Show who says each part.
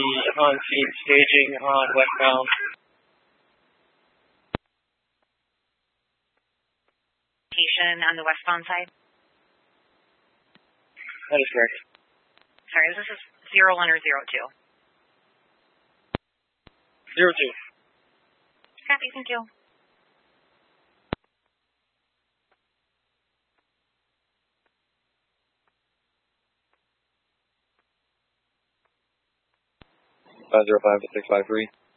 Speaker 1: be on scene staging on westbound.
Speaker 2: On the westbound side?
Speaker 1: That is correct.
Speaker 2: Sorry, this is 01 or 02?
Speaker 1: 02.
Speaker 2: Copy, thank you.
Speaker 3: Five 05 to 653.